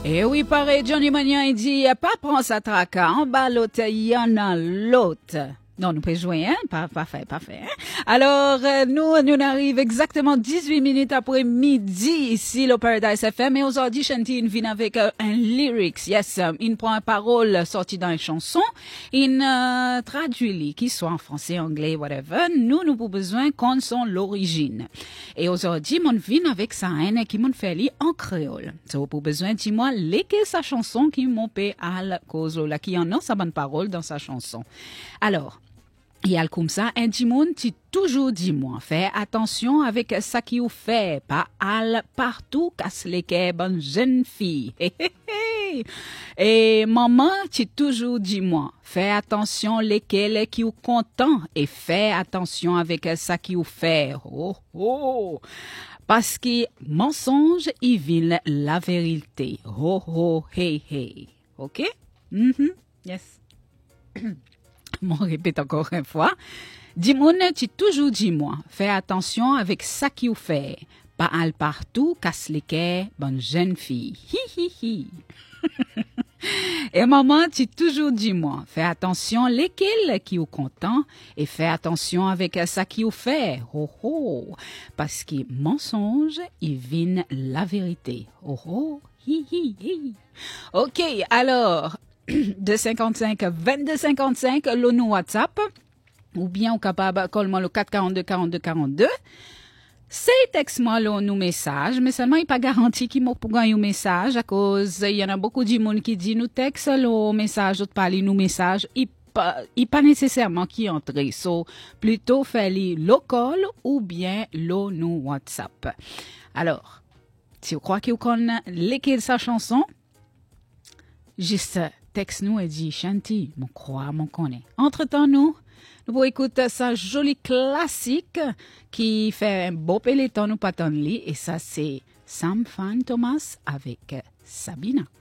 Et oui, pareil, Johnny Magnan, il dit, pas prendre sa tracas, en bas l'autre, il y en a l'autre. Non, nous pouvons jouer, hein? Parfait. Hein? Alors, nous arrivons exactement 18 minutes après midi ici, le Paradise FM. Et aujourd'hui, Chanty vient avec un lyrics. Yes, il prend une parole sortie dans une chanson. Il traduit, qu'il soit en français, anglais, whatever. Nous pouvons besoin qu'on son l'origine. Et aujourd'hui, mon vient avec sa haine qui m'ont fait lire en créole. So, pour besoin, dis-moi, lesquelles sa chanson qui m'ont payé à la cause, là, qui en a sa bonne parole dans sa chanson. Alors, il y a comme ça, un Timon qui toujours dit moi, fais attention avec ça qui vous fait, pas al partout casse les quais, bonne jeune fille. Et maman qui toujours dit moi, fais attention lesquels qui vous content et fais attention avec ça qui vous fait. Oh. Parce que mensonge, il vient la vérité. Hey. OK? Yes. M'en répète encore une fois. Dis-moi, tu toujours dis-moi. Fais attention avec ça qui vous fait. Pas al partout, casse les quais, bonne jeune fille. Hi. Et maman, tu toujours dis-moi. Fais attention lesquels qui vous content et fais attention avec ça qui vous fait. Parce que mensonge, il vient la vérité. Hi. OK, alors, 255-2255, le nous WhatsApp, ou bien au capable, colle-moi le 442-42-42. C'est texte-moi le nous message, mais seulement il n'est pas garanti qu'il m'a pour gagner un message, à cause, il y en a beaucoup de monde qui dit nous texte le message, d'autres parler nous message, il pas nécessairement qui entre, so, plutôt faire le call ou bien le nous WhatsApp. Alors, si vous croyez que vous connaissez l'équipe de sa chanson, juste, texte nous et dit Chanty, mon croix, mon connaît. Entre-temps, nous pouvons écouter sa jolie classique qui fait un beau peloton, nous pas et ça c'est Sam Fan Thomas avec Sabina.